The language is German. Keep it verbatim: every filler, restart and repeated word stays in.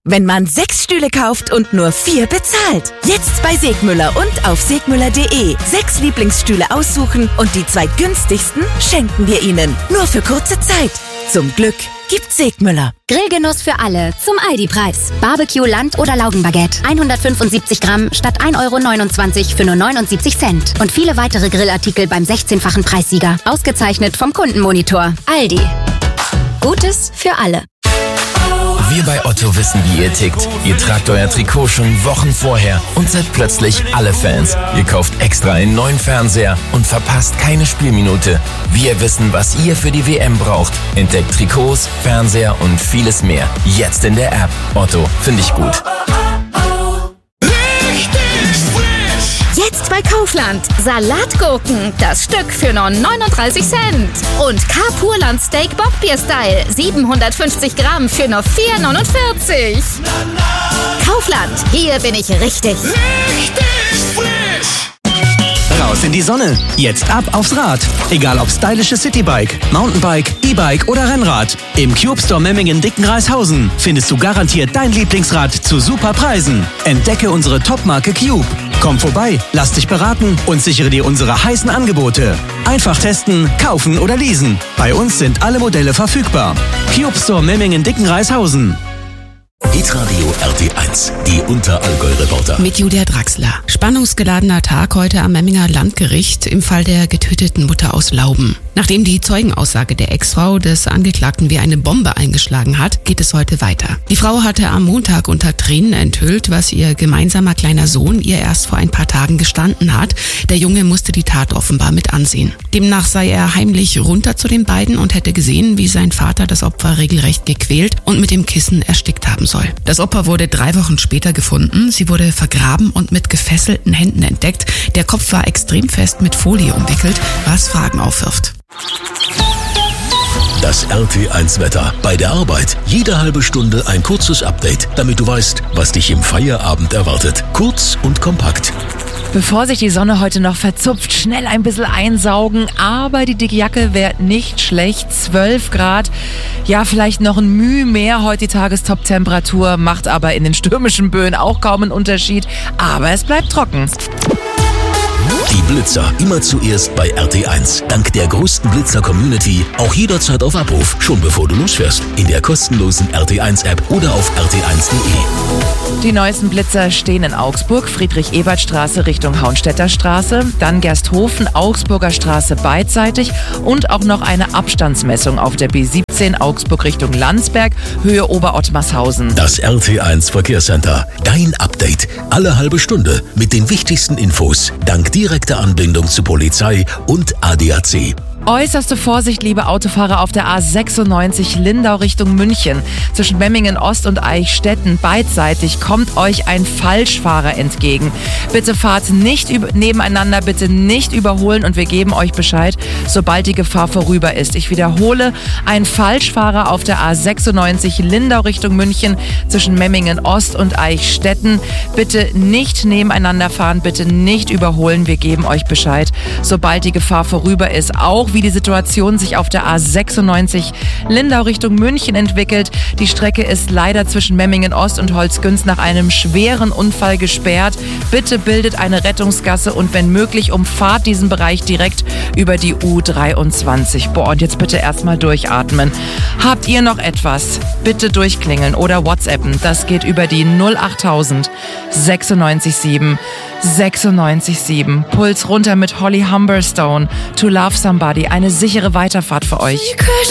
wenn man sechs Stühle kauft und nur vier bezahlt. Jetzt bei Segmüller und auf segmüller punkt de. Sechs Lieblingsstühle aussuchen und die zwei günstigsten schenken wir Ihnen. Nur für kurze Zeit. Zum Glück gibt's Segmüller. Grillgenuss für alle zum Aldi-Preis. Barbecue, Land- oder Laugenbaguette. hundertfünfundsiebzig Gramm statt ein Euro neunundzwanzig für nur neunundsiebzig Cent. Und viele weitere Grillartikel beim sechzehnfachen Preissieger. Ausgezeichnet vom Kundenmonitor. Aldi. Gutes für alle. Wir bei Otto wissen, wie ihr tickt. Ihr tragt euer Trikot schon Wochen vorher und seid plötzlich alle Fans. Ihr kauft extra einen neuen Fernseher und verpasst keine Spielminute. Wir wissen, was ihr für die W M braucht. Entdeckt Trikots, Fernseher und vieles mehr. Jetzt in der App. Otto, finde ich gut. Jetzt bei Kaufland. Salatgurken, das Stück für nur neununddreißig Cent. Und K-Purland Steak Bockbier Style, siebenhundertfünfzig Gramm für nur vier neunundvierzig. Kaufland, hier bin ich richtig. Richtig frisch. Raus in die Sonne. Jetzt ab aufs Rad. Egal ob stylische Citybike, Mountainbike, E-Bike oder Rennrad. Im Cube Store Memmingen-Dickenreishausen findest du garantiert dein Lieblingsrad zu super Preisen. Entdecke unsere Top-Marke Cube. Komm vorbei, lass dich beraten und sichere dir unsere heißen Angebote. Einfach testen, kaufen oder leasen. Bei uns sind alle Modelle verfügbar. Cube Store Memmingen-Dickenreishausen. Hitradio R T eins, die Unterallgäu-Reporter. Mit Julia Draxler. Spannungsgeladener Tag heute am Memminger Landgericht im Fall der getöteten Mutter aus Lauben. Nachdem die Zeugenaussage der Ex-Frau des Angeklagten wie eine Bombe eingeschlagen hat, geht es heute weiter. Die Frau hatte am Montag unter Tränen enthüllt, was ihr gemeinsamer kleiner Sohn ihr erst vor ein paar Tagen gestanden hat. Der Junge musste die Tat offenbar mit ansehen. Demnach sei er heimlich runter zu den beiden und hätte gesehen, wie sein Vater das Opfer regelrecht gequält und mit dem Kissen erstickt haben soll. Das Opfer wurde drei Wochen später gefunden. Sie wurde vergraben und mit gefesselten Händen entdeckt. Der Kopf war extrem fest mit Folie umwickelt, was Fragen aufwirft. Das R T eins Wetter. Bei der Arbeit jede halbe Stunde ein kurzes Update, damit du weißt, was dich im Feierabend erwartet. Kurz und kompakt. Bevor sich die Sonne heute noch verzupft, schnell ein bisschen einsaugen, aber die dicke Jacke wäre nicht schlecht. zwölf Grad, ja vielleicht noch ein Mühe mehr heute die Tagestop-Temperatur, macht aber in den stürmischen Böen auch kaum einen Unterschied, aber es bleibt trocken. Die Blitzer immer zuerst bei R T eins. Dank der größten Blitzer-Community auch jederzeit auf Abruf, schon bevor du losfährst. In der kostenlosen R T eins App oder auf r t eins punkt de. Die neuesten Blitzer stehen in Augsburg, Friedrich-Ebert-Straße Richtung Hauenstädter Straße, dann Gersthofen, Augsburger Straße beidseitig und auch noch eine Abstandsmessung auf der B siebzehn Augsburg Richtung Landsberg, Höhe Oberottmarshausen. Das R T eins Verkehrscenter. Dein Update. Alle halbe Stunde mit den wichtigsten Infos. Dank direkter Anbindung zu Polizei und A D A C. Äußerste Vorsicht, liebe Autofahrer, auf der A sechsundneunzig Lindau Richtung München. Zwischen Memmingen Ost und Eichstätten beidseitig kommt euch ein Falschfahrer entgegen. Bitte fahrt nicht über, nebeneinander, bitte nicht überholen und wir geben euch Bescheid, sobald die Gefahr vorüber ist. Ich wiederhole, ein Falschfahrer auf der A sechsundneunzig Lindau Richtung München zwischen Memmingen Ost und Eichstätten. Bitte nicht nebeneinander fahren, bitte nicht überholen, wir geben euch Bescheid, sobald die Gefahr vorüber ist. Auch wie die Situation sich auf der A sechsundneunzig Lindau Richtung München entwickelt. Die Strecke ist leider zwischen Memmingen Ost und Holzgünst nach einem schweren Unfall gesperrt. Bitte bildet eine Rettungsgasse und wenn möglich umfahrt diesen Bereich direkt über die U dreiundzwanzig. Boah, und jetzt bitte erstmal durchatmen. Habt ihr noch etwas? Bitte durchklingeln oder WhatsAppen. Das geht über die null achttausend sechsundneunzig sieben sechsundneunzig sieben. Puls runter mit Holly Humberstone. To Love Somebody. Eine sichere Weiterfahrt für euch.